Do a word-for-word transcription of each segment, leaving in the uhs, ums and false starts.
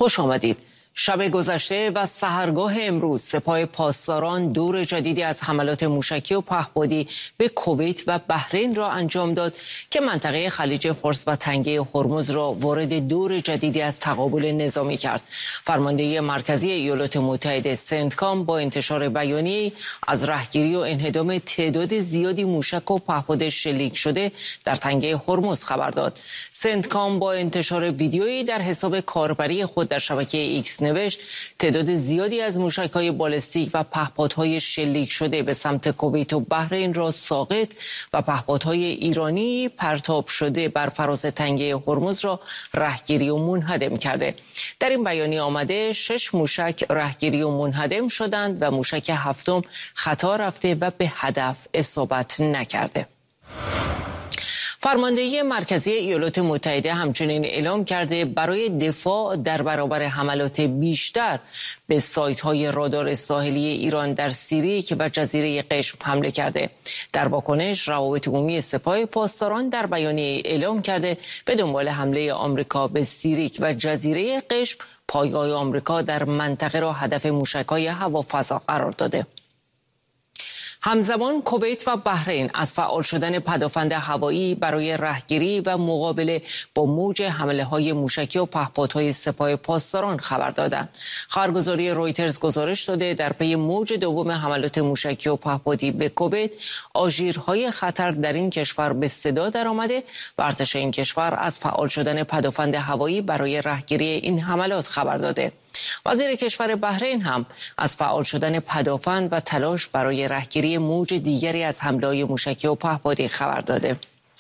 خوش آمدید. شب گذشته و سحرگاه امروز سپاه پاسداران دور جدیدی از حملات موشکی و پهپادی به کویت و بحرین را انجام داد که منطقه خلیج فارس و تنگه هرمز را وارد دور جدیدی از تقابل نظامی کرد. فرمانده مرکزی ایالات متحده سنتکام با انتشار بیانیه‌ای از رهگیری و انهدام تعداد زیادی موشک و پهپاد شلیک شده در تنگه هرمز خبر داد. سنتکام با انتشار ویدیویی در حساب کاربری خود در شبکه ایکس نوشت تعداد زیادی از موشک‌های بالستیک و پهپادهای شلیک شده به سمت کویت و بحرین را ساقط و پهپادهای ایرانی پرتاب شده بر فراز تنگه هرمز را رهگیری و منهدم کرده. در این بیانیه آمده شش موشک رهگیری و منهدم شدند و موشک هفتم خطا رفته و به هدف اصابت نکرده. فرمانده مرکزی ایالات متحده همچنین اعلام کرده برای دفاع در برابر حملات بیشتر به سایت‌های رادار ساحلی ایران در سیریک و جزیره قشم حمله کرده. در واکنش روابط عمومی سپاه پاسداران در بیانیه اعلام کرده به دنبال حمله آمریکا به سیریک و جزیره قشم پایگاه آمریکا در منطقه را هدف موشک‌های هوافضا قرار داده. همزمان کویت و بحرین از فعال شدن پدافند هوایی برای رهگیری و مقابله با موج حمله‌های موشکی و پهپادهای سپاه پاسداران خبر دادند. خبرگزاری رویترز گزارش داده در پی موج دوم حملات موشکی و پهپادی به کویت، آژیرهای خطر در این کشور به صدا درآمده و ارتش این کشور از فعال شدن پدافند هوایی برای رهگیری این حملات خبر داده. وزیر کشور بحرین هم از فعال شدن پدافند و تلاش برای رهگیری موج دیگری از حمله‌های موشکی و پهپادی خبر داده.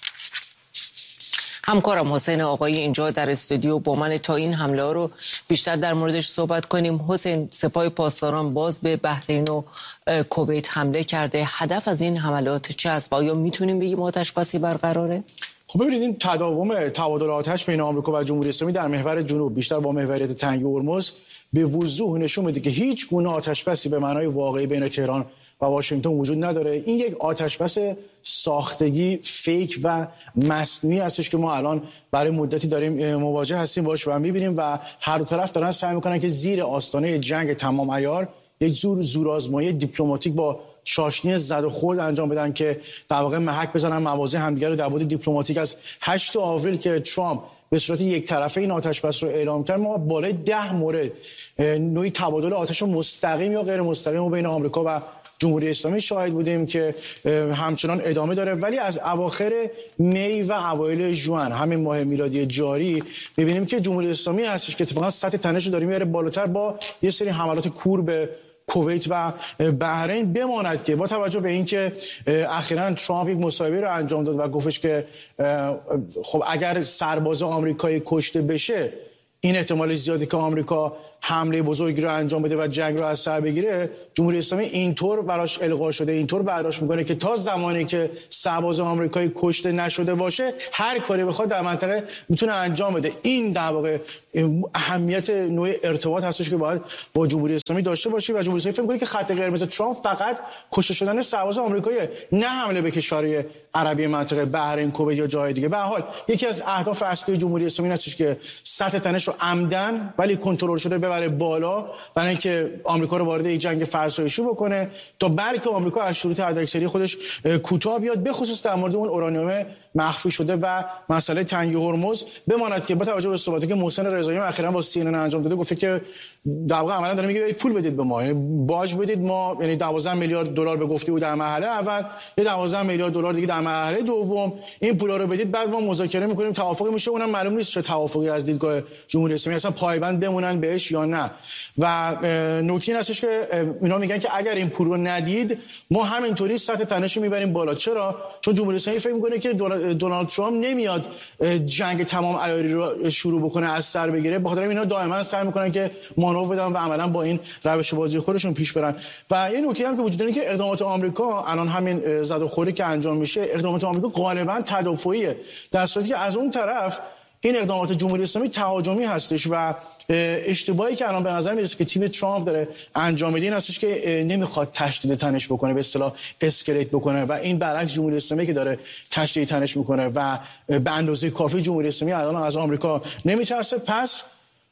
همکارم حسین آقایی اینجا در استودیو با من تا این حمله ها رو بیشتر در موردش صحبت کنیم. حسین، سپاه پاسداران باز به بحرین و کویت حمله کرده. هدف از این حملات چه است و آیا میتونیم بگیم آتش بسی برقراره؟ خب ببینید، این تداوم تبادل آتش بین آمریکا و جمهوری اسلامی در محور جنوب بیشتر با محوریت تنگه هرمز به وضوح نشون میده که هیچ گونه آتش بسی به معنای واقعی بین تهران و واشنگتن وجود نداره. این یک آتش بس ساختگی، فیک و مصنوعی هستش که ما الان برای مدتی داریم مواجه هستیم باش و میبینیم و هر دو طرف دارن سعی میکنن که زیر آستانه جنگ تمام عیار یک زور زورآزمایی دیپلماتیک با چاشنی زد و خورد انجام بدن که در واقع محک بزنن مواضع همدیگه رو در بعد دیپلماتیک. از هشتم آوریل که ترامپ به صورت یک طرفه این آتش بس رو اعلام کرد، ما بالای ده مورد نوعی تبادل آتش مستقیم یا غیر مستقیم بین آمریکا و جمهوری اسلامی شاهد بودیم که همچنان ادامه داره. ولی از اواخر می و اوایل ژوئن همین ماه میلادی جاری می‌بینیم که جمهوری اسلامی هستش که اتفاقا سطح تنش رو داره میاره بالاتر با یه سری حملات کور به کویت و بحرین. بماند که با توجه به اینکه اخیراً ترامپ یک مصاحبه رو انجام داد و گفتش که خب اگر سرباز آمریکایی کشته بشه این احتمال زیادی که آمریکا حمله بزرگی رو انجام بده و جنگ رو از سر بگیره، جمهوری اسلامی اینطور براش القا شده، اینطور برداشت میکنه که تا زمانی که سرباز آمریکایی کشته نشده باشه هر کاری بخواد در منطقه میتونه انجام بده. این در واقع اهمیت نوع ارتباط هستش که باید با جمهوری اسلامی داشته باشی و جمهوری اسلامی فکر میکنه که خط قرمز ترامپ فقط کشته شدن سرباز آمریکایی، نه حمله به کشورهای عربی منطقه، بحرین، کویت یا جای دیگه. به هر حال یکی از اهداف اصلی جمهوری اسلامی هستش که سطح تنش رو عمدن ولی کنترل شده ببره بالا، برای اینکه آمریکا رو وارد یک جنگ فرسایشی بکنه تا بلکه آمریکا از شروط حداکثری خودش کوتاه بیاد، به خصوص در مورد اون اورانیوم مخفی شده و مسئله تنگه هرمز. بماند که با توجه به صحبتی که محسن رضایی اخیراً با سی ان ان انجام داده، گفته که در واقع عملاً داره میگه پول بدید به ما، یعنی باج بدید ما، یعنی دوازده میلیارد دلار به گفته او در مرحله اول، یه دوازده میلیارد دلار دیگه در مرحله دوم، این پولا رو بدید بعد ما مذاکره میکنیم، توافقی میشه. اونم معلوم نیست چه توافقی از دیدگاه جمهوری اسلامی اصلا پایبند بمونن بهش یا نه. و نکته این هستش که اینا میگن که اگر این پول رو ندید ما همینطوری سطح تنش رو میبریم بالا. چرا؟ چون جمهوری اسلامی فکر میکنه که دونالد ترامپ نمیاد جنگ تمام عیاری رو شروع بکنه، از سر بگیره. بخاطر اینا دائما سعی میکنن که مانور بدن و عملا با این روش بازی خودشون پیش برن. و این نکته هم که وجود داره که اقدامات آمریکا الان همین زد و خوری که انجام میشه، اقدامات آمریکا غالبا تدافعیه، در صورتی که از اون طرف این اقدامات جمهوری اسلامی تهاجمی هستش. و اشتباهی که الان به نظر میرسه که تیم ترامپ داره انجام میده این هستش که نمیخواد تشدید تنش بکنه، به اصطلاح اسکلیت بکنه، و این برعکس جمهوری اسلامی که داره تشدید تنش میکنه و به اندازه کافی جمهوری اسلامی الان از آمریکا نمیترسه. پس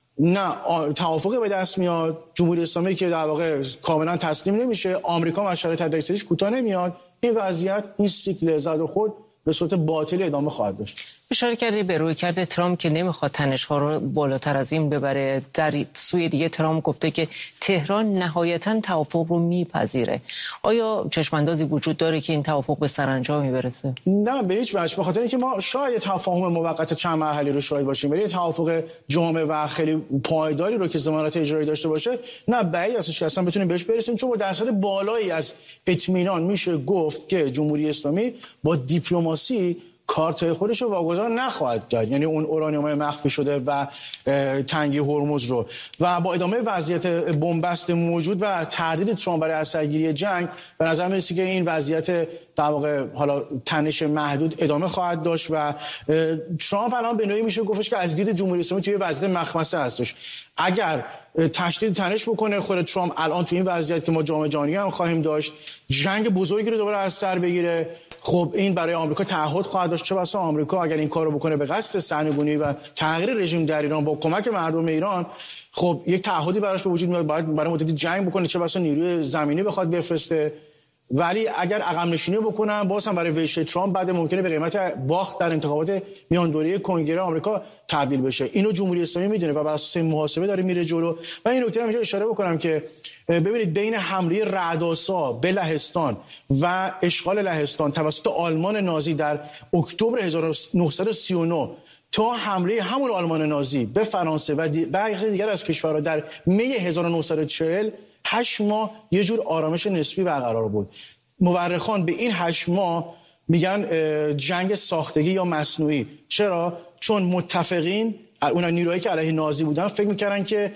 نه توافقی به دست میاد، جمهوری اسلامی که در واقع کاملا تسلیم نمیشه، آمریکا از شرایط تداعیش کوتاه نمیاد، این وضعیت، این سیکل زد و خورد به صورت باطلی ادامه خواهد داشت. اشاره کردی به رویکرد ترامپ که نمیخواد تنش‌ها رو بالاتر از این ببره. در سوی دیگه ترامپ گفته که تهران نهایتاً توافق رو میپذیره. آیا چشم‌اندازی وجود داره که این توافق به سرانجامی برسه؟ نه به هیچ وجه، به خاطر اینکه ما شاید تفاهم موقت چند مرحله رو شاهد باشیم، ولی توافق جامع و خیلی پایداری رو که ضمانت اجرایی داشته باشه نه بعید استش که اصلا بتونیم بهش برسیم، چون با درصد بالایی از اطمینان میشه گفت که جمهوری اسلامی با دیپلماسی کارتای خودش رو واگذار نخواهد کرد، یعنی اون اورانیوم مخفی شده و تنگی هرمز رو، و با ادامه وضعیت بنبست موجود و تردید ترامپ برای اثرگیری جنگ به نظر میرسه که این وضعیت در واقع حالا تنش محدود ادامه خواهد داشت و ترامپ الان به نوعی میشه گفتش که از دید جمهوری اسلامی توی وضعیت مخمسه هستش. اگر تشدید تنش بکنه خود ترامپ الان توی این وضعیت که ما جام جهانی هم خواهیم داشت، جنگ بزرگی رو دوباره از سر بگیره، خب این برای آمریکا تعهد خواهد داشت، چه بسا آمریکا اگر این کارو بکنه به قصد سرنگونی و تغییر رژیم در ایران با کمک مردم ایران، خب یک تعهدی براش به وجود میاد، باید برای مدتی جنگ بکنه، چه بسا نیروی زمینی بخواد بفرسته. ولی اگر عقب نشینی بکنن باز هم برای ویشه ترامپ بعد ممکنه به قیمت باخت در انتخابات میان دوره کنگره آمریکا تبدیل بشه. اینو جمهوری اسلامی میدونه و بر اساس محاسبه داره میره جلو. و این نکته رو اینجا اشاره بکنم که ببینید بین حمله رعدآسا به لهستان و اشغال لهستان توسط آلمان نازی در اکتبر هزار و نهصد و سی و نه تا حمله همون آلمان نازی به فرانسه و برخی دیگر از کشورها در می هزار و نهصد و چهل هشت ماه یه جور آرامش نسبی برقرار بود. مورخان به این هشت ماه میگن جنگ ساختگی یا مصنوعی. چرا؟ چون متفقین اون نیروهایی که علیه نازی بودن فکر میکردن که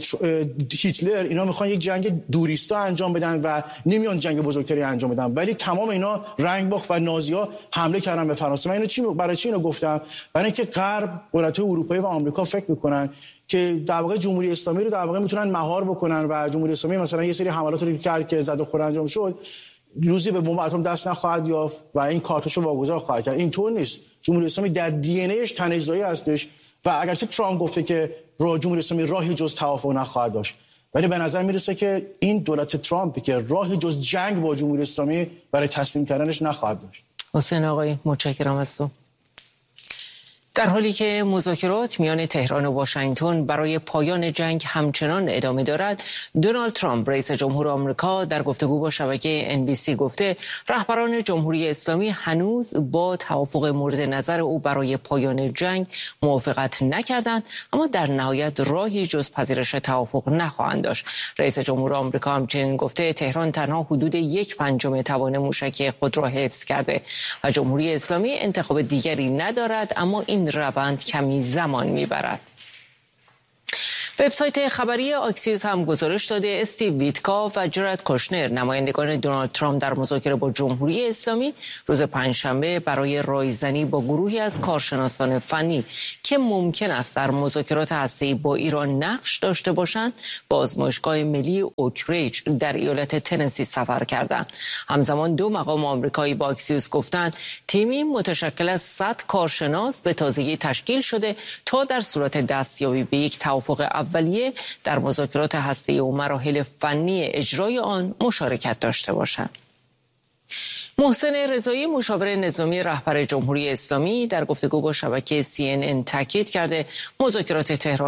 هیتلر اینا میخوان یک جنگ دوریستا انجام بدن و نمیان جنگ بزرگتری انجام بدن، ولی تمام اینا رنگ باخت و نازی‌ها حمله کردن به فرانسه. من اینو چی برای چی اینو گفتم؟ برای اینکه غرب، قدرت‌های اروپایی و آمریکا فکر میکنن که در واقع جمهوری اسلامی رو در واقع میتونن مهار بکنن و جمهوری اسلامی مثلا یه سری حملات رو کرد که زد و خورد انجام شد، روزی به بمب اتم دست نخواهد یافت و این کارتشو واگذار خواهد کرد. اینطور نیست. جمهوری اسلامی در دی ان ایش تنش‌زایی هستش و اگرچه ترامپ گفته که راه جمهوری اسلامی راهی جز توافق نخواهد داشت، ولی به نظر میرسه که این دولت ترامپ که راهی جز جنگ با جمهوری اسلامی برای تسلیم کردنش نخواهد داشت. حسین آقایی متشکرم از تو. در حالی که مذاکرات میان تهران و واشنگتن برای پایان جنگ همچنان ادامه دارد، دونالد ترامپ رئیس جمهور آمریکا در گفتگو با شبکه ان بی سی گفته رهبران جمهوری اسلامی هنوز با توافق مورد نظر او برای پایان جنگ موافقت نکردند، اما در نهایت راهی جز پذیرش توافق نخواهند داشت. رئیس جمهور آمریکا همچنین گفته تهران تنها حدود یک پنجم توان موشکی خود را حفظ کرده و جمهوری اسلامی انتخاب دیگری ندارد، اما این روند کمی زمان میبرد. وبسایت خبری آکسیوس هم گزارش داده استیو ویتکاف و جرد کوشنر، نمایندگان دونالد ترامپ در مذاکره با جمهوری اسلامی، روز پنجشنبه برای رایزنی با گروهی از کارشناسان فنی که ممکن است در مذاکرات هسته‌ای با ایران نقش داشته باشند، با آزمایشگاه ملی اوکریج در ایالت تنسی سفر کردند. همزمان دو مقام آمریکایی با آکسیوس گفتند تیمی متشکل از صد کارشناس به تازگی تشکیل شده تا در صورت دستیابی به یک توافق اولیه در مذاکرات هسته‌ای و مراحل فنی اجرای آن مشارکت داشته باشند. محسن رضایی مشاور نظامی رهبر جمهوری اسلامی در گفتگو با شبکه سی ان ان تاکید کرده مذاکرات تهران